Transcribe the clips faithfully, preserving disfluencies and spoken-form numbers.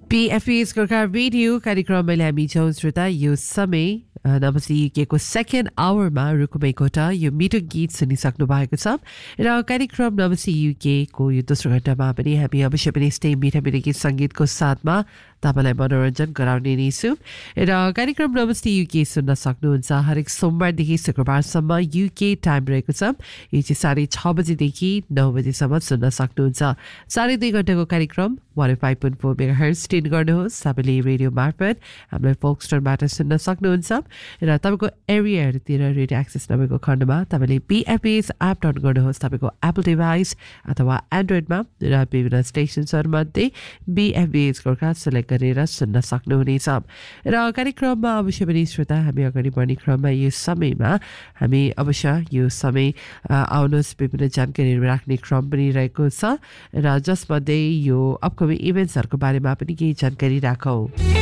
BFS Gorkha radio कार्यक्रम मैले हामी छौँ श्रोता यो समय नमस्ते युकेको सेकेन्ड आवरमा रुकुमै कोटा यो मिठो गीत सुनिसक्नु भएको छ र कार्यक्रम नमस्ते युकेको यो दोस्रो घण्टामा पनि हामी अवश्य पनि यस्तै मिठा मिठा गीत सङ्गीतको साथमा तपाईँलाई मनोरञ्जन गराउने नै छु र कार्यक्रम नमस्ते युके सुन्न सक्नुहुन्छ हरेक सोमबारदेखि शुक्रबारसम्म युके टाइम रहेको छ यो चाहिँ साढे छ बजीदेखि नौ बजीसम्म सुन्न सक्नुहुन्छ साढे दुई घण्टाको कार्यक्रम one five point four mega hertz tune गर्नुहोस् तपाईँले रेडियो मार्फत हामीलाई फोक्सटरबाट सुन्न सक्नुहुन्छ र तपाईँको एरियाहरूतिर रेडियो एक्सेस नभएको खण्डमा तपाईँले बीएफएस एप डाउनलोड गर्नुहोस् तपाईँको एप्पल डिभाइस अथवा एन्ड्रोइडमा र विभिन्न स्टेसन्सहरूमध्ये बीएफएस गोर्खा सेलेक्ट गरेर सुन्न सक्नुहुनेछ र कार्यक्रममा अवश्य पनि श्रोता हामी अगाडि बढ्ने क्रममा यो समयमा हामी अवश्य यो समय आउनुहोस् विभिन्न जानकारीहरू राख्ने क्रम पनि रहेको छ र जसमध्ये यो अपकमिङ इभेन्ट्सहरूको बारेमा पनि केही जानकारी राखौँ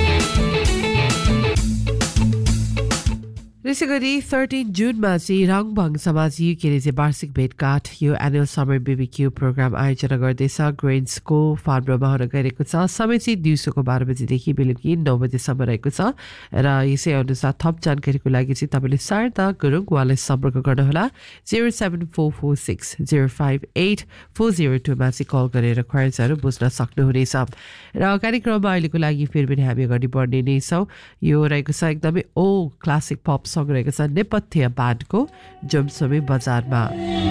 त्यसै गरी थर्टिन जुनमा चाहिँ रङभङ समाज युकेले चाहिँ वार्षिक भेटघाट यो एनुअल समर बिबिक्यू प्रोग्राम आयोजना गर्दैछ ग्रेन्सको फार्ममा हुन गइरहेको छ समय चाहिँ दिउँसोको बाह्र बजीदेखि बेलुकी नौ बजीसम्म रहेको छ र यसै अनुसार थप जानकारीको लागि चाहिँ तपाईँले शारदा गुरुङ उहाँलाई सम्पर्क गर्नुहोला zero seven four four six zero five at four zero टूमा चाहिँ कल गरेर ख्वाइन्सहरू बुझ्न सक्नुहुनेछ र कार्यक्रममा अहिलेको लागि फेरि पनि हामी अगाडि बढ्ने नै छौँ यो रहेको छ एकदमै ओ क्लासिक पप सङ रहेको छ नेपथ्य ब्यान्डको जमसमी बजारमा